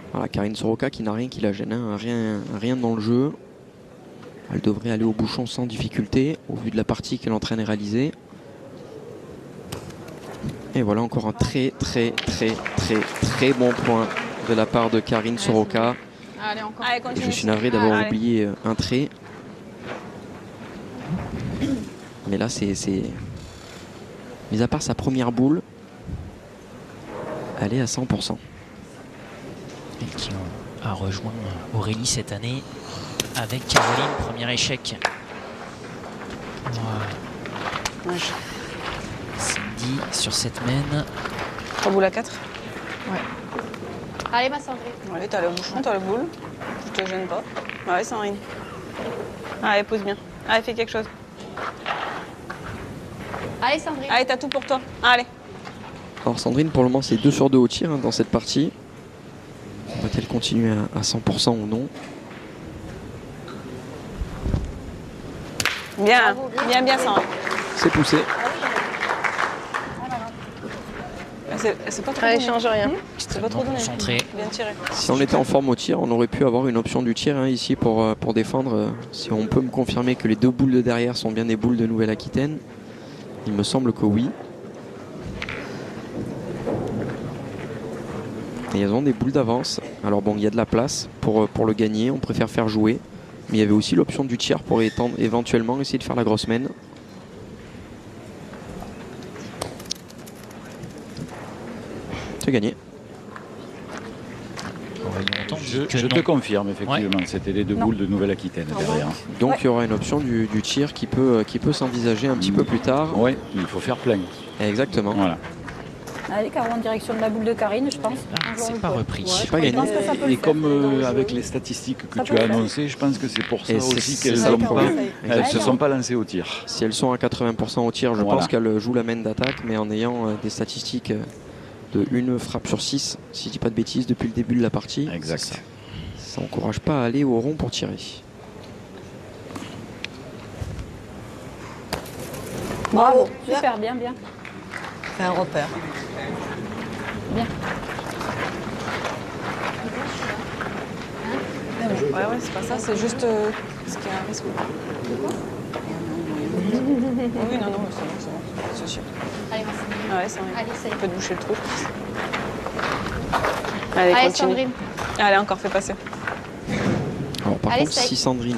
Voilà, Karine Soroka qui n'a rien qui la gêne, hein, rien dans le jeu. Elle devrait aller au bouchon sans difficulté au vu de la partie qu'elle est en train de réaliser. Et voilà encore un très bon point de la part de Karine Soroka. Allez, encore. Et je suis navré d'avoir oublié un trait. Mais là, c'est... Mis à part sa première boule, elle est à 100%. Elle qui a rejoint Aurélie cette année avec Caroline, premier échec. Voilà. Cindy sur cette mène. 3 boules à 4. Ouais. Allez, ma Sandrine. Allez, t'as le bouchon, t'as le boule. Tu te gênes pas. Ouais, Sandrine. Allez, pose bien. Allez, fais quelque chose. Allez, Sandrine. Allez, t'as tout pour toi. Allez. Alors Sandrine, pour le moment, c'est 2 sur 2 au tir, hein, dans cette partie. Va-t-elle continuer à 100% ou non? Bien, bien, Sandrine. C'est poussé. C'est pas trop Allez, donné. change rien. C'est pas trop donné. Concentré. Bien tiré. Si on était en forme au tir, on aurait pu avoir une option du tir, hein, ici pour défendre. Si on peut me confirmer que les 2 boules de derrière sont bien des boules de Nouvelle-Aquitaine, il me semble que oui. Et elles ont des boules d'avance. Alors bon, il y a de la place pour le gagner. On préfère faire jouer. Mais il y avait aussi l'option du tir pour éventuellement essayer de faire la grosse mène. C'est gagné. Je te confirme, effectivement. Ouais. C'était les 2 boules de Nouvelle-Aquitaine derrière. Donc il y aura une option du tir qui peut s'envisager un petit peu plus tard. Oui, il faut faire plein. Exactement. Voilà. Allez, Caro, en direction de la boule de Karine, je pense. Ah, c'est pas repris. Ouais, c'est pas gagné. Et comme avec les statistiques que tu as annoncées, je pense que c'est pour ça aussi qu'elles ne se sont pas lancées au tir. Si elles sont à 80% au tir, je pense qu'elles jouent la mène d'attaque, mais en ayant des statistiques de 1 frappe sur 6, si je dis pas de bêtises, depuis le début de la partie. Exact. Ça n'encourage pas à aller au rond pour tirer. Bravo, super, bien. C'est un repère. Bien. Ouais, c'est pas ça, c'est juste ce qu'il y a un risque. Oui, non, c'est bon, c'est sûr. Allez, ma Sandrine. Ouais, c'est vrai. Allez, ça y est. On peut te boucher le trou. Allez, continue. Sandrine. Allez, encore, fais passer. Alors par Allez, contre, sec. si Sandrine